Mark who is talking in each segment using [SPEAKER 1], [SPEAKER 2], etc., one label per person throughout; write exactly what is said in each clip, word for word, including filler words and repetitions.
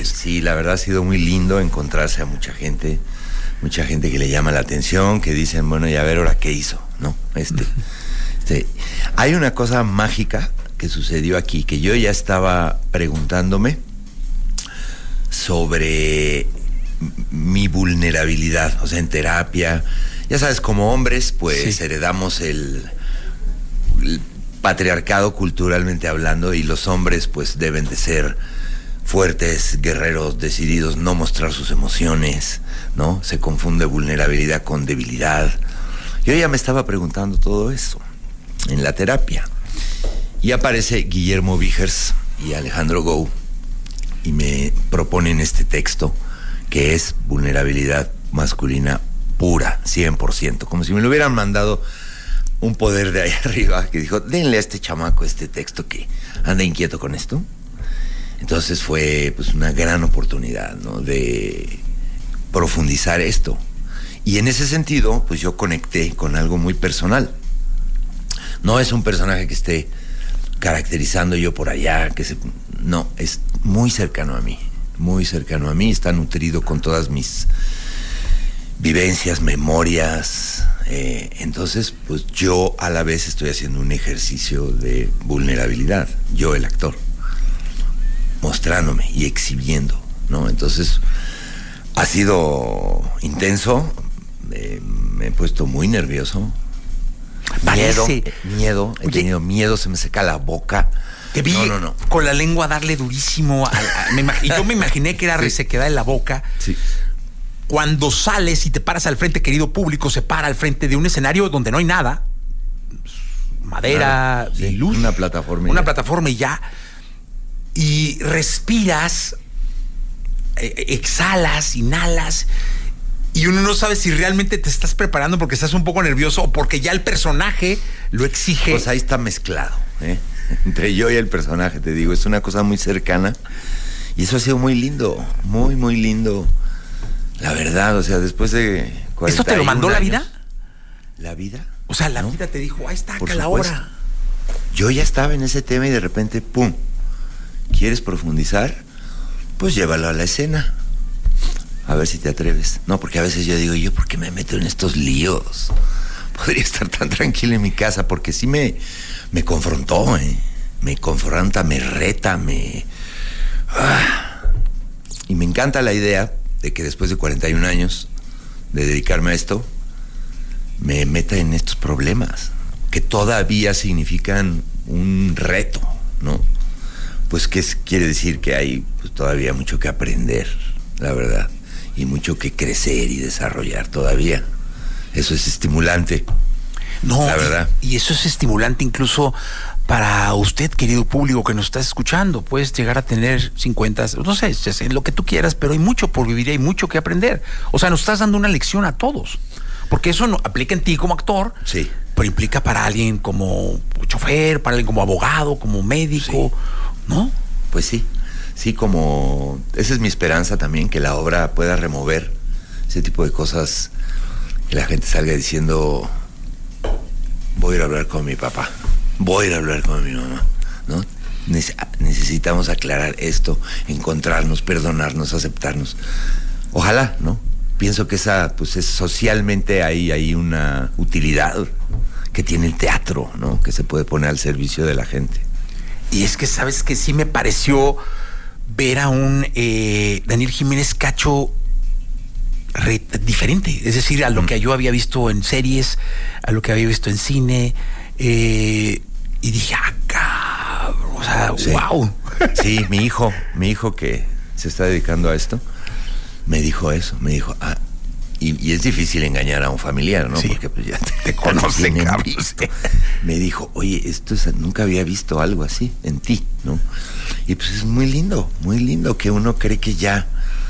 [SPEAKER 1] increíbles.
[SPEAKER 2] Sí, la verdad ha sido muy lindo encontrarse a mucha gente, mucha gente que le llama la atención, que dicen, bueno, y a ver ahora qué hizo, ¿no? Este, este, hay una cosa mágica que sucedió aquí, que yo ya estaba preguntándome sobre mi vulnerabilidad, o sea, en terapia. Ya sabes, como hombres, pues sí. heredamos el, el patriarcado culturalmente hablando, y los hombres pues deben de ser fuertes, guerreros, decididos, no mostrar sus emociones, ¿no? Se confunde vulnerabilidad con debilidad. Yo ya me estaba preguntando todo eso en la terapia, y aparece Guillermo Vigers y Alejandro Gou y me proponen este texto que es vulnerabilidad masculina pura, cien por ciento, como si me lo hubieran mandado un poder de ahí arriba que dijo, denle a este chamaco este texto que anda inquieto con esto. Entonces fue pues una gran oportunidad, ¿no?, de profundizar esto. Y en ese sentido, pues yo conecté con algo muy personal. No es un personaje que esté caracterizando yo por allá, que se... no, es muy cercano a mí, muy cercano a mí, está nutrido con todas mis vivencias, memorias, eh, entonces pues yo a la vez estoy haciendo un ejercicio de vulnerabilidad, yo el actor, mostrándome y exhibiendo, ¿no? Entonces ha sido intenso, eh, me he puesto muy nervioso, miedo,
[SPEAKER 1] Parece.
[SPEAKER 2] miedo, he
[SPEAKER 1] Oye,
[SPEAKER 2] tenido miedo, se me seca la boca.
[SPEAKER 1] Te vi
[SPEAKER 2] no, no, no.
[SPEAKER 1] con la lengua darle durísimo, a, a, me imag- y yo me imaginé que era
[SPEAKER 2] Sí.
[SPEAKER 1] resequedad en la boca.
[SPEAKER 2] Sí.
[SPEAKER 1] Cuando sales y te paras al frente, querido público, se para al frente de un escenario donde no hay nada, madera,
[SPEAKER 2] Nada, sí,
[SPEAKER 1] y luz,
[SPEAKER 2] una plataforma y
[SPEAKER 1] una
[SPEAKER 2] ya.
[SPEAKER 1] plataforma y ya, y respiras, eh, exhalas, inhalas, y uno no sabe si realmente te estás preparando porque estás un poco nervioso o porque ya el personaje lo exige.
[SPEAKER 2] Pues ahí está mezclado, ¿eh? Entre yo y el personaje, te digo, es una cosa muy cercana, y eso ha sido muy lindo, muy, muy lindo. La verdad, o sea, después de cuarenta y un
[SPEAKER 1] ¿Esto te lo mandó la
[SPEAKER 2] años,
[SPEAKER 1] vida?
[SPEAKER 2] ¿La vida?
[SPEAKER 1] O sea, la
[SPEAKER 2] ¿No?
[SPEAKER 1] vida te dijo, ahí está,
[SPEAKER 2] Por
[SPEAKER 1] acá la
[SPEAKER 2] supuesto.
[SPEAKER 1] hora.
[SPEAKER 2] Yo ya estaba en ese tema y de repente, ¡pum! ¿Quieres profundizar? Pues llévalo a la escena. A ver si te atreves. No, porque a veces yo digo, ¿yo por qué me meto en estos líos? Podría estar tan tranquilo en mi casa, porque sí me, me confrontó, ¿eh? Me confronta, me reta, me... Ah. Y me encanta la idea de que después de cuarenta y un años de dedicarme a esto, me meta en estos problemas, que todavía significan un reto, ¿no? Pues que quiere decir que hay pues, todavía mucho que aprender, la verdad, y mucho que crecer y desarrollar todavía. Eso es estimulante,
[SPEAKER 1] No,
[SPEAKER 2] la verdad.
[SPEAKER 1] Y, y eso es estimulante incluso para usted, querido público que nos está escuchando. Puedes llegar a tener cincuenta, no sé, lo que tú quieras, pero hay mucho por vivir y hay mucho que aprender. O sea, nos estás dando una lección a todos. Porque eso no aplica en ti como actor,
[SPEAKER 2] Sí.
[SPEAKER 1] pero implica para alguien como chofer, para alguien como abogado, como médico, sí. ¿No?
[SPEAKER 2] Pues sí, sí, como... Esa es mi esperanza también, que la obra pueda remover ese tipo de cosas, que la gente salga diciendo, voy a ir a hablar con mi papá, voy a ir a hablar con mi mamá, ¿no? Nece- necesitamos aclarar esto, encontrarnos, perdonarnos, aceptarnos. Ojalá, ¿no? Pienso que esa, pues es socialmente hay, hay una utilidad que tiene el teatro, ¿no? Que se puede poner al servicio de la gente.
[SPEAKER 1] Y es que, ¿sabes que sí me pareció ver a un eh, Daniel Jiménez Cacho re, diferente? Es decir, a lo mm. que yo había visto en series, a lo que había visto en cine, eh, y dije, ah, cabrón, o sea,
[SPEAKER 2] sí.
[SPEAKER 1] wow.
[SPEAKER 2] Sí, mi hijo, mi hijo que se está dedicando a esto, me dijo eso, me dijo, ah, y, y es difícil engañar a un familiar, ¿no?
[SPEAKER 1] Sí.
[SPEAKER 2] Porque pues ya te,
[SPEAKER 1] te conocen, cabrón.
[SPEAKER 2] Me dijo, oye, esto es, nunca había visto algo así en ti, ¿no? Y pues es muy lindo, muy lindo que uno cree que ya,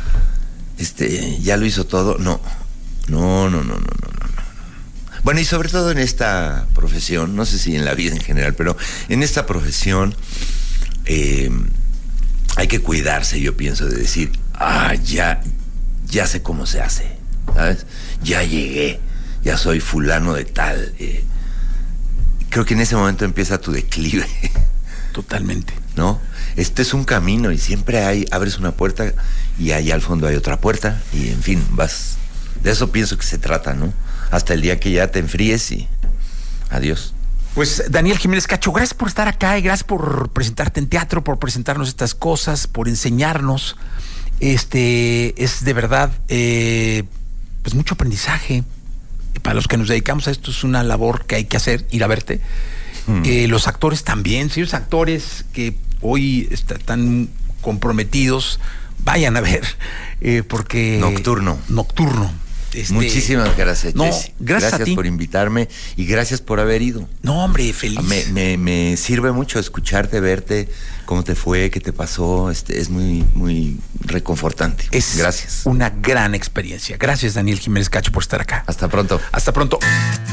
[SPEAKER 2] este, ya lo hizo todo. No, no, no, no, no, no, no. Bueno, y sobre todo en esta profesión, no sé si en la vida en general, pero en esta profesión eh, hay que cuidarse, yo pienso, de decir, ah, ya, ya sé cómo se hace, ¿sabes? Ya llegué, ya soy fulano de tal. Eh, creo que en ese momento empieza tu declive,
[SPEAKER 1] Totalmente.
[SPEAKER 2] ¿No? Este es un camino y siempre hay, abres una puerta y ahí al fondo hay otra puerta y en fin, vas. De eso pienso que se trata, ¿no? Hasta el día que ya te enfríes y adiós.
[SPEAKER 1] Pues Daniel Jiménez Cacho, gracias por estar acá y gracias por presentarte en teatro, por presentarnos estas cosas, por enseñarnos. Este es de verdad eh, pues mucho aprendizaje. Para los que nos dedicamos a esto es una labor que hay que hacer, ir a verte. Mm. Eh, los actores también, si los actores que hoy están comprometidos, vayan a ver, eh, porque...
[SPEAKER 2] Nocturno.
[SPEAKER 1] Nocturno.
[SPEAKER 2] Este, Muchísimas gracias,
[SPEAKER 1] no,
[SPEAKER 2] Jesse.
[SPEAKER 1] Gracias,
[SPEAKER 2] gracias
[SPEAKER 1] a ti.
[SPEAKER 2] por invitarme y gracias por haber ido.
[SPEAKER 1] No, hombre, feliz.
[SPEAKER 2] Me, me, me sirve mucho escucharte, verte, cómo te fue, qué te pasó. Este, es muy, muy reconfortante.
[SPEAKER 1] Es
[SPEAKER 2] gracias.
[SPEAKER 1] Una gran experiencia. Gracias, Daniel Jiménez Cacho, por estar acá.
[SPEAKER 2] Hasta pronto.
[SPEAKER 1] Hasta pronto.